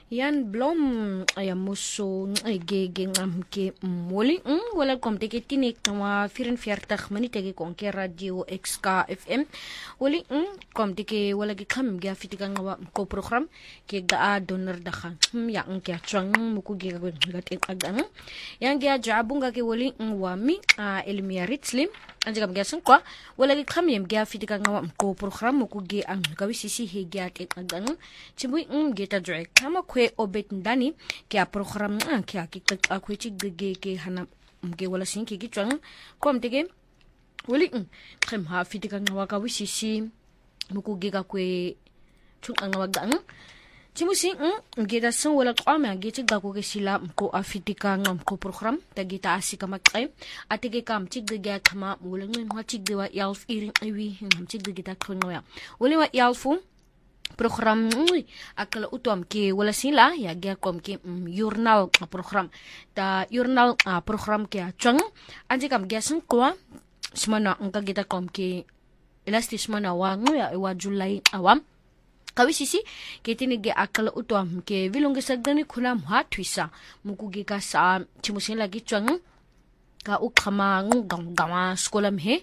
Yan blom ay muso gegeng ke moli wala kom teke tinik na 44 minute ke kon ke radio XK FM wali kom teke wala ke kham ga fitika ngawa ko program ke ga donor da khan ya ke chang muku ge ga te agang yang ga jabunga ke wali wami elmia ritslim anje kam gasan kwa wala ke kham yem ga fitika ngawa ko program muku ge ang ga wisisi he ga te agang chimui ge ta joy kama kwe obet ndani ke program ke akik akwechi ge ke hana ge wala sin ke gitwang kom tege wali khem ha fitika ngawa ka wisisi muku ge ka kwe chung ngawa gang chimusi ge da san wala qama ge ti ga ko ke sila ko afitika ngam ko program ta ge ta asika makay atege kam ti ge ga kama wala ngin ha ti ge wa yalf iring iwi ngam ti ge ta khonoya wali wa yalfu program akala utom ke wala sila ya ga kom ke journal program ta journal program ke achang anje kam gasan ko smana ngka gita kom ke elastis mana wa ngoya wa July awam kawisisi ke tinige akala utom ke vilonge sagdani khuna mha twisa muku ge ka sa chimusin lagi chang ka ukhama ngama skolam he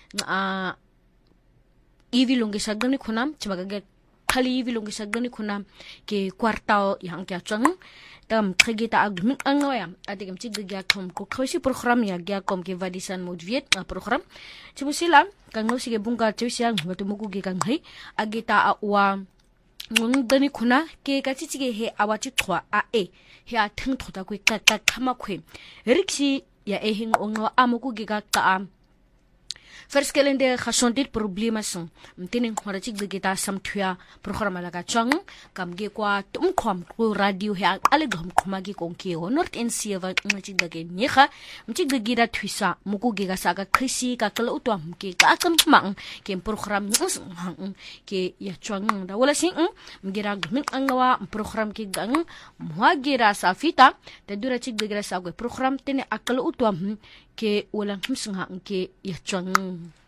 ivilonge sagdani khunam chimaga ge khali vilonge sagdani khunam ke kwartal yang kya chang tam khigita agmin angoya adigam chigga kom ko khosi program ya gya kom ke vadisan modviet program chimusila kangno sige bunga chisia ngatu muku ge kang hai agita awa ngung dani khuna ke ka chichige he awachi thwa he a thing thota kwe ka khama khwe riksi ya hing ongo amuku ge ka verschillende gezondheid problemen zijn. Meteen gewoon dat ik de samtua programma laga chang kam ge kwa kwam ko radio he ale gam khoma ge konke ho north and sieva ngchi ge nyeha mchi ge gira twisa muku ge ga saga krisi ka kala utwam ke ka kam mang ke program ke ya chang da wala sing ngira gmin angawa program ke gang mwa gira safita da dura chi ge gira sa program tene akala utwam ke wala himsing ke ya chang